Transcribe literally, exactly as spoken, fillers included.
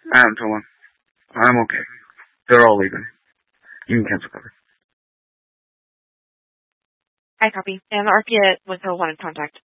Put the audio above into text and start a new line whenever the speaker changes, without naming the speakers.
I'm Toma. I'm okay. They're all leaving. You can cancel cover.
I copy. And the R P A was the one in contact.